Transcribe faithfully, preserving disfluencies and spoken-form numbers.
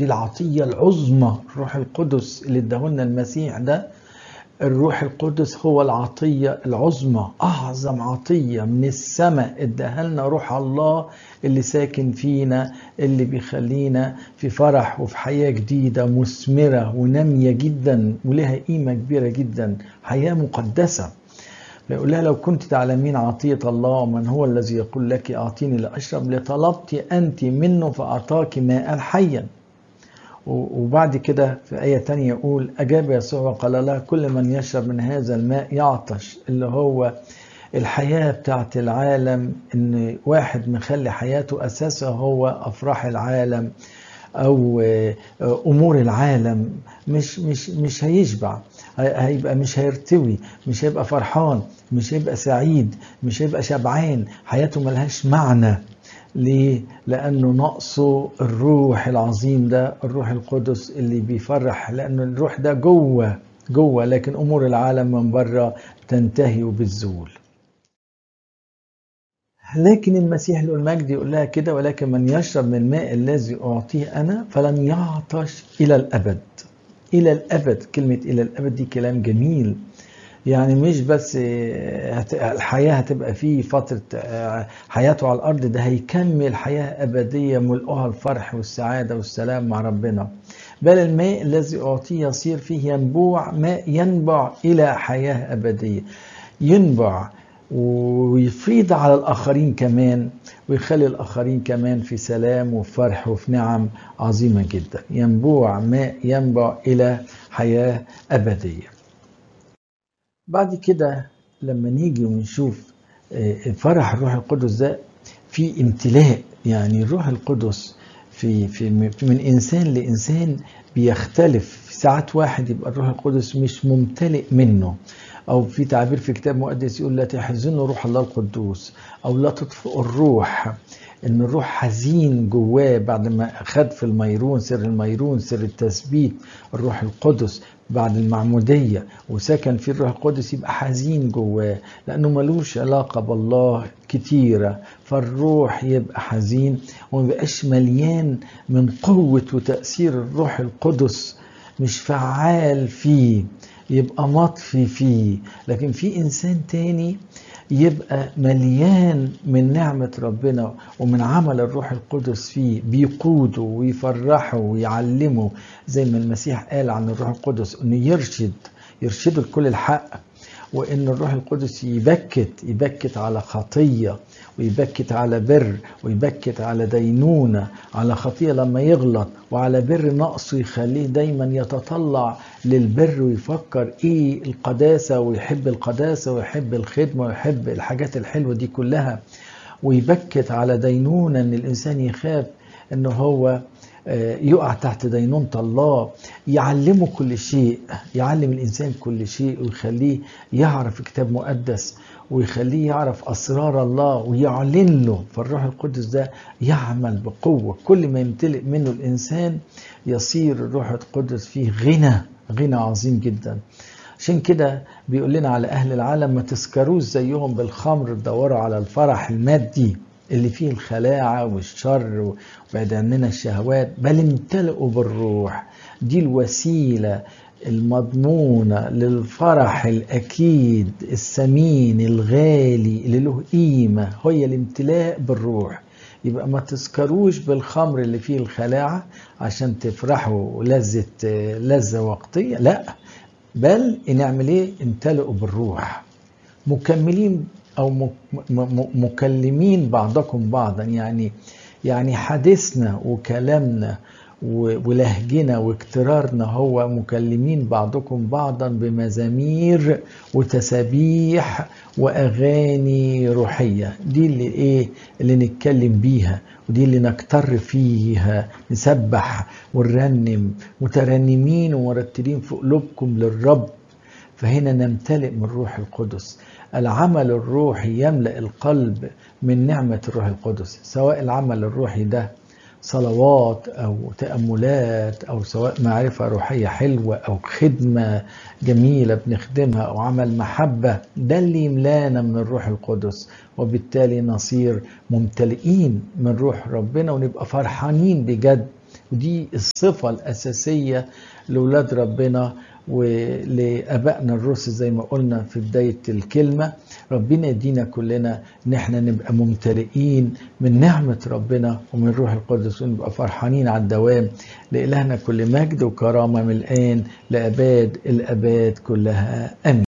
دي العطية العظمى. الروح القدس اللي اداهولنا المسيح ده، الروح القدس هو العطية العظمى، أعظم عطية من السماء اداها لنا روح الله اللي ساكن فينا، اللي بيخلينا في فرح وفي حياة جديدة مثمرة ونامية جدا ولها قيمة كبيرة جدا، حياة مقدسة. فيقول لها لو كنت تعلمين عطية الله من هو الذي يقول لك أعطيني لأشرب لطلبت أنت منه فأعطاك ماء حيا. وبعد كده في آية تانية يقول أجاب يسوع وقال لها كل من يشرب من هذا الماء يعطش، اللي هو الحياة بتاعت العالم، إن واحد مخلي حياته أساسها هو أفراح العالم أو أمور العالم، مش مش مش هيشبع، هيبقى مش هيرتوي، مش هيبقى فرحان، مش هيبقى سعيد، مش هيبقى شبعان، حياته ملهاش معنى. ليه؟ لأنه نقصه الروح العظيم ده، الروح القدس اللي بيفرح، لأن الروح ده جوه جوه، لكن أمور العالم من بره تنتهي وبتزول. لكن المسيح له المجد يقول لها كده ولكن من يشرب من الماء الذي أعطيه أنا فلن يعطش إلى الأبد. إلى الأبد، كلمة إلى الأبد دي كلام جميل، يعني مش بس الحياة هتبقى فيه فترة حياته على الأرض، ده هيكمل حياة أبدية ملؤها الفرح والسعادة والسلام مع ربنا. بل الماء الذي أعطيه يصير فيه ينبوع ماء ينبع إلى حياة أبدية، ينبع ويفيض على الآخرين كمان، ويخلي الآخرين كمان في سلام وفرح وفي نعم عظيمة جدا. ينبوع ماء ينبع إلى حياة أبدية. بعد كده لما نيجي ونشوف فرح الروح القدس ده في امتلاء، يعني الروح القدس في في من انسان لانسان بيختلف. في ساعات واحد يبقى الروح القدس مش ممتلئ منه، او في تعبير في كتاب مقدس يقول لا تحزنوا روح الله القدوس، او لا تطفئوا الروح، ان الروح حزين جواه بعد ما خد في الميرون سر الميرون سر التثبيت الروح القدس بعد المعمودية وسكن في الروح القدس، يبقى حزين جواه لأنه ملوش علاقة بالله كتيرة، فالروح يبقى حزين وما بقاش مليان من قوة وتأثير الروح القدس، مش فعال فيه، يبقى مطفي فيه. لكن في إنسان تاني يبقى مليان من نعمة ربنا ومن عمل الروح القدس فيه، بيقوده ويفرحه ويعلمه، زي ما المسيح قال عن الروح القدس انه يرشد يرشده لكل الحق، وان الروح القدس يبكت يبكت على خطية ويبكت على بر ويبكت على دينونة، على خطية لما يغلط وعلى بر نقصه، يخليه دايما يتطلع للبر ويفكر ايه القداسة ويحب القداسة ويحب الخدمة ويحب الحاجات الحلوة دي كلها، ويبكت على دينونة ان الانسان يخاف انه هو يقع تحت دينونة الله. يعلمه كل شيء، يعلم الإنسان كل شيء ويخليه يعرف كتاب مقدس ويخليه يعرف أسرار الله ويعلن له. فالروح القدس ده يعمل بقوة، كل ما يمتلئ منه الإنسان يصير الروح القدس فيه غنى غنى عظيم جدا. عشان كده بيقول لنا على أهل العالم ما تسكروش زيهم بالخمر، تدوروا على الفرح المادي اللي فيه الخلاعة والشر وبعد عننا الشهوات، بل امتلئوا بالروح. دي الوسيلة المضمونة للفرح الأكيد الثمين الغالي اللي له قيمة، هي الامتلاء بالروح. يبقى ما تسكروش بالخمر اللي فيه الخلاعة عشان تفرحوا لذة لذة وقتية، لا، بل نعمل ايه؟ امتلئوا بالروح، مكملين او مكلمين بعضكم بعضا، يعني يعني حديثنا وكلامنا ولهجنا واكترارنا هو مكلمين بعضكم بعضا بمزامير وتسابيح واغاني روحيه. دي اللي ايه اللي نتكلم بيها، ودي اللي نكتر فيها، نسبح ونرنم مترنمين ومرتلين في قلوبكم للرب. فهنا نمتلئ من روح القدس. العمل الروحي يملأ القلب من نعمة الروح القدس، سواء العمل الروحي ده صلوات أو تأملات، أو سواء معرفة روحية حلوة أو خدمة جميلة بنخدمها أو عمل محبة، ده اللي يملانا من الروح القدس، وبالتالي نصير ممتلئين من روح ربنا ونبقى فرحانين بجد ودي الصفة الأساسية لأولاد ربنا ولأبائنا الرسل زي ما قلنا في بداية الكلمة. ربنا يدينا كلنا ان احنا نبقى ممتلئين من نعمة ربنا ومن روح القدس ونبقى فرحانين على الدوام. لإلهنا كل مجد وكرامة من الآن لأباد الأباد كلها، آمين.